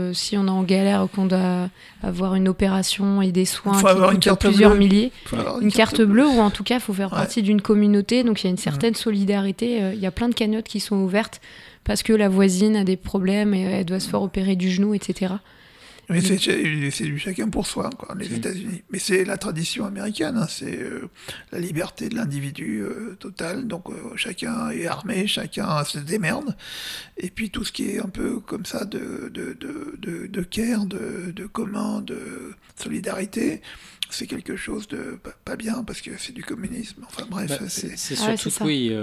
Si on est en galère ou qu'on doit avoir une opération et des soins qui coûtent plusieurs milliers, une carte bleue ou en tout cas il faut faire partie d'une communauté, donc il y a une certaine solidarité. Il y a plein de cagnottes qui sont ouvertes parce que la voisine a des problèmes et elle doit se faire opérer du genou, etc. Mais c'est du chacun pour soi, quoi, les États-Unis. Mais c'est la tradition américaine, hein, c'est la liberté de l'individu totale. Donc chacun est armé, chacun se démerde. Et puis tout ce qui est un peu comme ça de care, de commun, de solidarité, c'est quelque chose de pas bien parce que c'est du communisme. Enfin bref, c'est surtout que oui,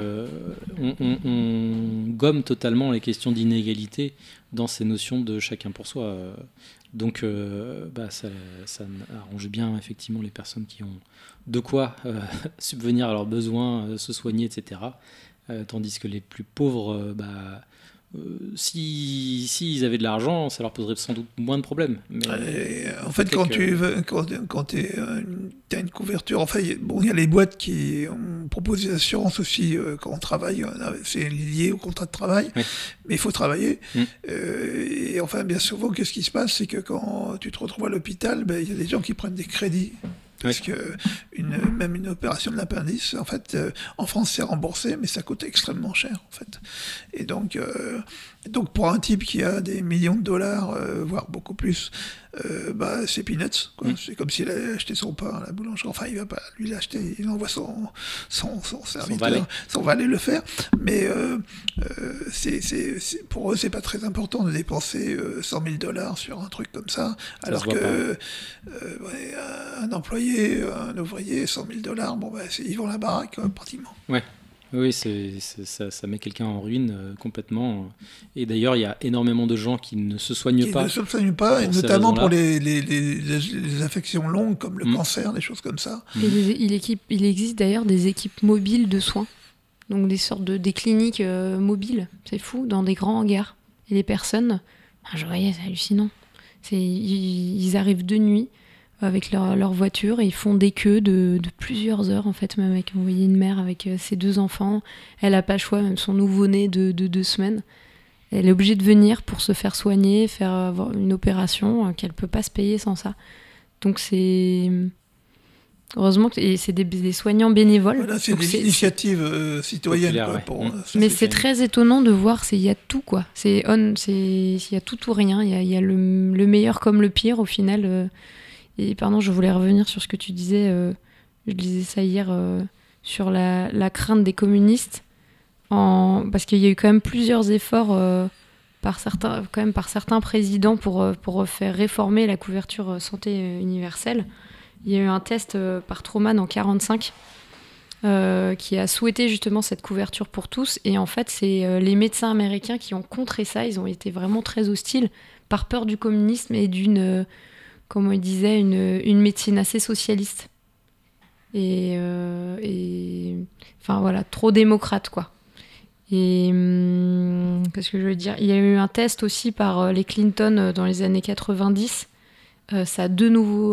on gomme totalement les questions d'inégalité dans ces notions de chacun pour soi. Donc ça arrange bien effectivement les personnes qui ont de quoi subvenir à leurs besoins, se soigner, etc. Tandis que les plus pauvres, s'ils avaient de l'argent, ça leur poserait sans doute moins de problèmes. Mais en fait, quand tu as une couverture, enfin, il y a les boîtes qui proposent des assurances aussi quand on travaille, c'est lié au contrat de travail, mais il faut travailler. Et enfin, bien souvent, qu'est-ce qui se passe, c'est que quand tu te retrouves à l'hôpital, il y a des gens qui prennent des crédits. Parce que même une opération de l'appendice, en fait, en France, c'est remboursé, mais ça coûte extrêmement cher, en fait. Et donc pour un type qui a des millions de dollars, voire beaucoup plus, c'est peanuts, quoi. C'est comme s'il avait acheté son pain à la boulangerie. Enfin, il va pas lui l'acheter, il envoie son serviteur, son valet le faire. Mais pour eux, c'est pas très important de dépenser $100,000 sur un truc comme ça, alors que un employé, un ouvrier, $100,000, ils vont la baraque, pratiquement. Ouais. Oui, ça met quelqu'un en ruine complètement. Et d'ailleurs, il y a énormément de gens qui ne se soignent pas. Qui ne se soignent pas, et notamment pour les affections longues, comme le cancer, des choses comme ça. Et il existe d'ailleurs des équipes mobiles de soins. Donc des sortes des cliniques mobiles. C'est fou, dans des grands hangars. Et les personnes, je voyais, c'est hallucinant. Ils arrivent de nuit avec leur voiture et ils font des queues de plusieurs heures en fait, même avec envoyer une mère avec ses 2 enfants. Elle a pas le choix, même son nouveau-né de 2 semaines. Elle est obligée de venir pour se faire soigner, faire avoir une opération qu'elle peut pas se payer sans ça. Donc c'est... Heureusement que c'est des soignants bénévoles. Voilà, c'est des initiatives citoyennes. Mais c'est très étonnant de voir, il y a tout, quoi. Il y a tout ou rien. Il y a le meilleur comme le pire au final. Et pardon, je voulais revenir sur ce que tu disais, je disais ça hier, sur la crainte des communistes, parce qu'il y a eu quand même plusieurs efforts par certains présidents pour faire réformer la couverture santé universelle. Il y a eu un test par Truman en 1945 qui a souhaité justement cette couverture pour tous, et en fait c'est les médecins américains qui ont contré ça. Ils ont été vraiment très hostiles par peur du communisme et d'une... comme il disait, une médecine assez socialiste. Et enfin voilà, trop démocrate, quoi. Et qu'est-ce que je veux dire ? Il y a eu un test aussi par les Clinton dans les années 90. Ça a de nouveau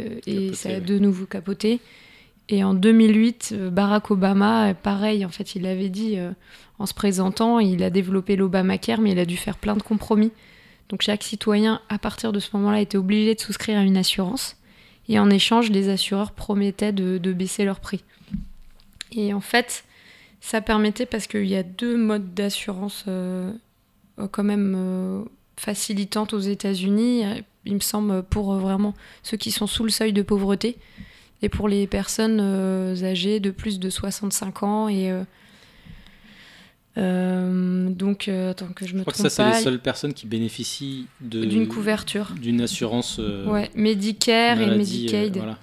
capoté. Et en 2008, Barack Obama, pareil, en fait, il avait dit, en se présentant, il a développé l'Obamacare, mais il a dû faire plein de compromis. Donc chaque citoyen, à partir de ce moment-là, était obligé de souscrire à une assurance. Et en échange, les assureurs promettaient de baisser leur prix. Et en fait, ça permettait, parce qu'il y a 2 modes d'assurance quand même facilitantes aux États-Unis, il me semble, pour vraiment ceux qui sont sous le seuil de pauvreté, et pour les personnes âgées de plus de 65 ans et... donc, attends que je me trompe pas. Je crois que ça, c'est les seules personnes qui bénéficient d'une couverture, d'une assurance Medicare maladie, et Medicaid. Voilà.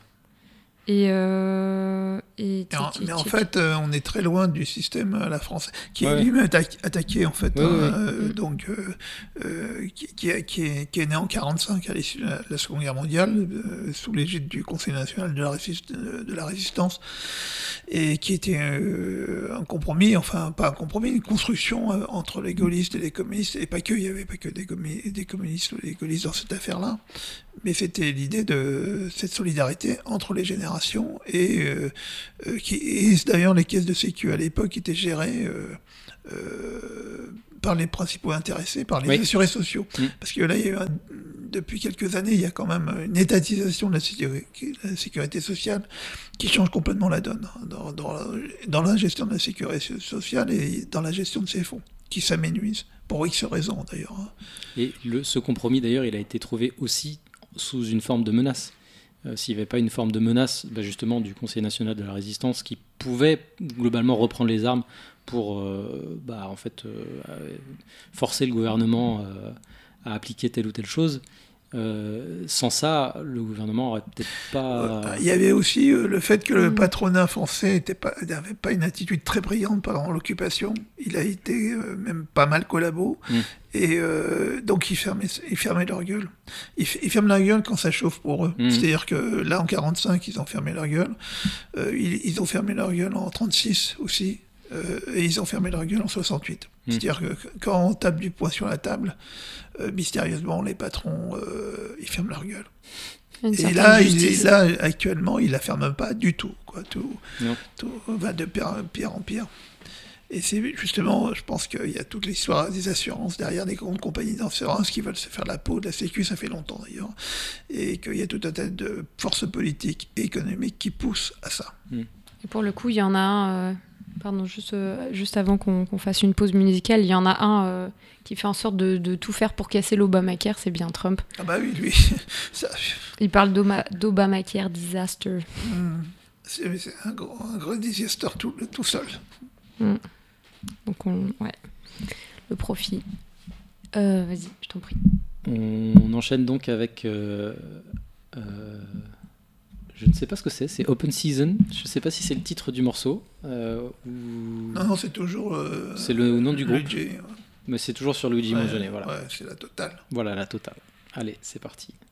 Mais en fait, on est très loin du système à la française, qui est lui-même attaqué, en fait. Donc, qui est né en 1945, à l'issue de la Seconde Guerre mondiale, sous l'égide du Conseil national de la résistance, et qui était un compromis, enfin, pas un compromis, une construction entre les gaullistes et les communistes, et pas que, il n'y avait pas que des communistes ou des gaullistes dans cette affaire-là, mais c'était l'idée de cette solidarité entre les générations, et d'ailleurs les caisses de sécu à l'époque étaient gérées par les principaux intéressés, par les assurés sociaux. Parce que là, depuis quelques années, il y a quand même une étatisation de la sécurité sociale qui change complètement la donne dans la gestion de la sécurité sociale et dans la gestion de ces fonds, qui s'amenuisent, pour X raisons d'ailleurs. Et ce compromis d'ailleurs, il a été trouvé aussi sous une forme de menace. S'il n'y avait pas une forme de menace justement du Conseil national de la résistance qui pouvait globalement reprendre les armes pour forcer le gouvernement à appliquer telle ou telle chose, sans ça, le gouvernement n'aurait peut-être pas... Il y avait aussi le fait que le patronat français n'avait pas une attitude très brillante pendant l'occupation. Il a été même pas mal collabo. Et donc ils fermaient leur gueule. Ils ferment la gueule quand ça chauffe pour eux. C'est-à-dire que là, en 1945, ils ont fermé leur gueule. Ils ont fermé leur gueule en 1936 aussi. Et ils ont fermé leur gueule en 1968. C'est-à-dire que quand on tape du poing sur la table, mystérieusement, les patrons, ils ferment leur gueule. Et là, actuellement, ils la ferment pas du tout. Tout va de pire en pire. Et c'est justement, je pense qu'il y a toute l'histoire des assurances derrière, des grandes compagnies d'assurance qui veulent se faire la peau de la Sécu, ça fait longtemps d'ailleurs, et qu'il y a tout un tas de forces politiques et économiques qui poussent à ça. Et pour le coup, il y en a un... Pardon, juste avant qu'on fasse une pause musicale, il y en a un qui fait en sorte de tout faire pour casser l'Obamacare, c'est bien Trump. Ah bah oui, lui. Ça... Il parle d'Obamacare disaster. C'est un gros disaster tout seul. Donc le profit. Vas-y, je t'en prie. On enchaîne donc avec... je ne sais pas ce que c'est Open Season. Je ne sais pas si c'est le titre du morceau. Non, c'est toujours... c'est le nom du groupe. Luigi, Mais c'est toujours sur Luigi Mangione, voilà. Ouais, c'est la totale. Voilà, la totale. Allez, c'est parti.